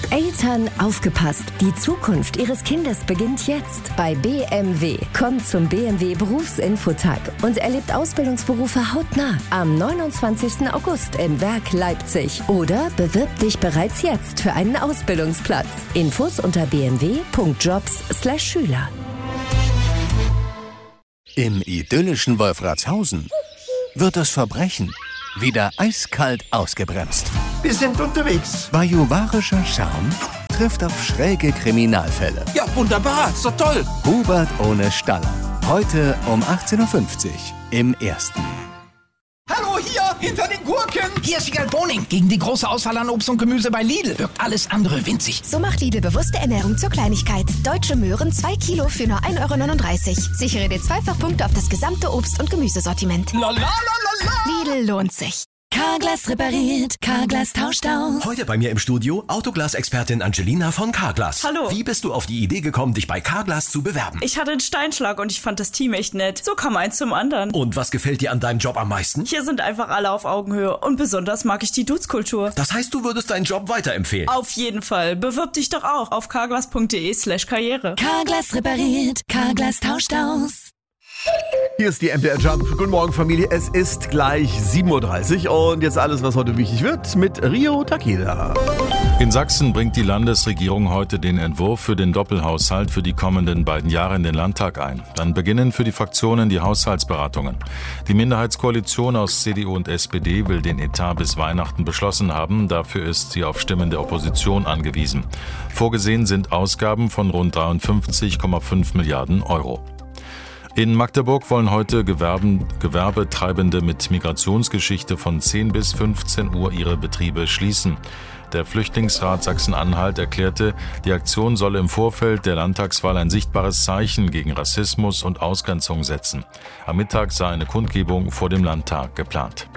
Eltern, aufgepasst! Die Zukunft Ihres Kindes beginnt jetzt bei BMW. Kommt zum BMW Berufsinfotag und erlebt Ausbildungsberufe hautnah am 29. August im Werk Leipzig. Oder bewirb dich bereits jetzt für einen Ausbildungsplatz. Infos unter bmw.jobs/Schüler. Im idyllischen Wolfratshausen wird das Verbrechen wieder eiskalt ausgebremst. Wir sind unterwegs. Bajuwarischer Charme trifft auf schräge Kriminalfälle. Ja, wunderbar. Ist doch toll. Hubert ohne Staller. Heute um 18.50 Uhr im Ersten. Hallo, hier, hinter den Gurken. Hier ist Wiegald Boning. Gegen die große Auswahl an Obst und Gemüse bei Lidl wirkt alles andere winzig. So macht Lidl bewusste Ernährung zur Kleinigkeit. Deutsche Möhren 2 Kilo für nur 1,39 €. Sichere dir Zweifachpunkte auf das gesamte Obst- und Gemüsesortiment. La la la la la. Lidl lohnt sich. Carglass repariert, Carglass tauscht aus. Heute bei mir im Studio Autoglas-Expertin Angelina von Carglass. Hallo. Wie bist du auf die Idee gekommen, dich bei Carglass zu bewerben? Ich hatte einen Steinschlag und ich fand das Team echt nett. So kam eins zum anderen. Und was gefällt dir an deinem Job am meisten? Hier sind einfach alle auf Augenhöhe und besonders mag ich die Dudes-Kultur. Das heißt, du würdest deinen Job weiterempfehlen? Auf jeden Fall. Bewirb dich doch auch auf carglass.de/Karriere. Carglass repariert, Carglass tauscht aus. Hier ist die MDR Jump. Guten Morgen, Familie. Es ist gleich 7.30 Uhr und jetzt alles, was heute wichtig wird, mit Rio Takeda. In Sachsen bringt die Landesregierung heute den Entwurf für den Doppelhaushalt für die kommenden beiden Jahre in den Landtag ein. Dann beginnen für die Fraktionen die Haushaltsberatungen. Die Minderheitskoalition aus CDU und SPD will den Etat bis Weihnachten beschlossen haben. Dafür ist sie auf Stimmen der Opposition angewiesen. Vorgesehen sind Ausgaben von rund 53,5 Milliarden Euro. In Magdeburg wollen heute Gewerbetreibende mit Migrationsgeschichte von 10 bis 15 Uhr ihre Betriebe schließen. Der Flüchtlingsrat Sachsen-Anhalt erklärte, die Aktion solle im Vorfeld der Landtagswahl ein sichtbares Zeichen gegen Rassismus und Ausgrenzung setzen. Am Mittag sei eine Kundgebung vor dem Landtag geplant.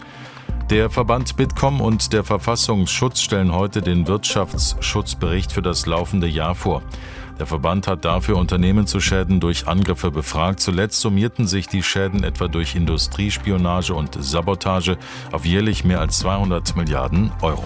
Der Verband Bitkom und der Verfassungsschutz stellen heute den Wirtschaftsschutzbericht für das laufende Jahr vor. Der Verband hat dafür Unternehmen zu Schäden durch Angriffe befragt. Zuletzt summierten sich die Schäden etwa durch Industriespionage und Sabotage auf jährlich mehr als 200 Milliarden Euro.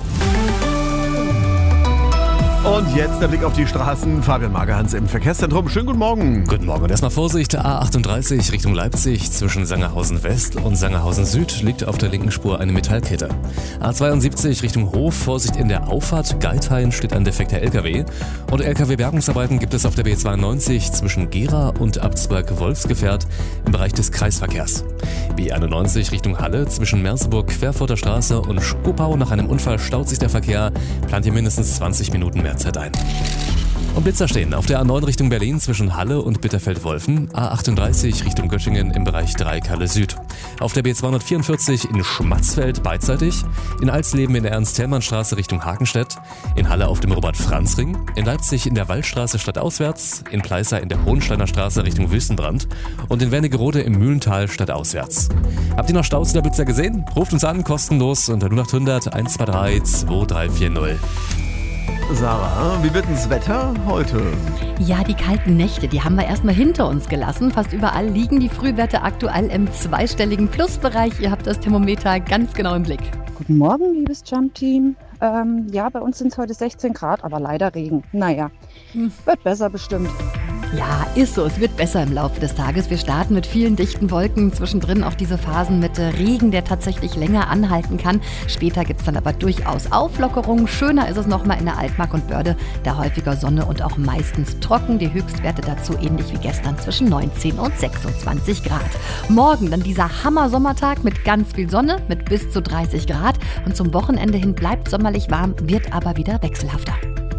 Und jetzt der Blick auf die Straßen. Fabian Magerhans im Verkehrszentrum. Schönen guten Morgen. Guten Morgen und erstmal Vorsicht. A38 Richtung Leipzig zwischen Sangerhausen West und Sangerhausen Süd liegt auf der linken Spur eine Metallkette. A72 Richtung Hof. Vorsicht in der Auffahrt. Geithain steht ein defekter LKW. Und LKW-Bergungsarbeiten gibt es auf der B92 zwischen Gera und Abzberg-Wolfsgefährt im Bereich des Kreisverkehrs. B91 Richtung Halle zwischen Merseburg-Querfurter Straße und Schkopau. Nach einem Unfall staut sich der Verkehr. Plant hier mindestens 20 Minuten mehr Zeit ein. Und Blitzer stehen auf der A9 Richtung Berlin zwischen Halle und Bitterfeld-Wolfen, A38 Richtung Göttingen im Bereich Dreieck-Halle Süd. Auf der B244 in Schmatzfeld beidseitig, in Alsleben in der Ernst-Thälmann-Straße Richtung Hakenstedt, in Halle auf dem Robert-Franz-Ring, in Leipzig in der Waldstraße stadtauswärts, in Pleißer in der Hohensteiner Straße Richtung Wüstenbrand und in Wernigerode im Mühlental stadtauswärts. Habt ihr noch Staus in der Blitzer gesehen? Ruft uns an, kostenlos unter 0800 123 2340. Sarah, wie wird denn das Wetter heute? Ja, die kalten Nächte, die haben wir erstmal hinter uns gelassen. Fast überall liegen die Frühwerte aktuell im zweistelligen Plusbereich. Ihr habt das Thermometer ganz genau im Blick. Guten Morgen, liebes Jump-Team. Ja, bei uns sind es heute 16 Grad, aber leider Regen. Naja, wird besser bestimmt. Ja, ist so. Es wird besser im Laufe des Tages. Wir starten mit vielen dichten Wolken. Zwischendrin auch diese Phasen mit Regen, der tatsächlich länger anhalten kann. Später gibt es dann aber durchaus Auflockerungen. Schöner ist es nochmal in der Altmark und Börde. Da häufiger Sonne und auch meistens trocken. Die Höchstwerte dazu ähnlich wie gestern zwischen 19 und 26 Grad. Morgen dann dieser Hammer-Sommertag mit ganz viel Sonne, mit bis zu 30 Grad. Und zum Wochenende hin bleibt sommerlich warm, wird aber wieder wechselhafter.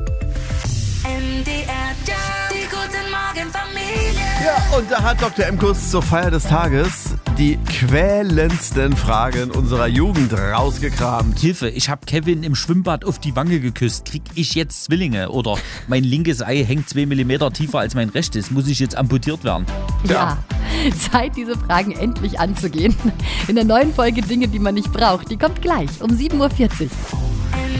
Ja, und da hat Dr. Emkus zur Feier des Tages die quälendsten Fragen unserer Jugend rausgekramt. Hilfe, ich habe Kevin im Schwimmbad auf die Wange geküsst. Krieg ich jetzt Zwillinge? Oder mein linkes Ei hängt 2 mm tiefer als mein rechtes. Muss ich jetzt amputiert werden? Ja, Zeit, diese Fragen endlich anzugehen. In der neuen Folge Dinge, die man nicht braucht. Die kommt gleich um 7.40 Uhr.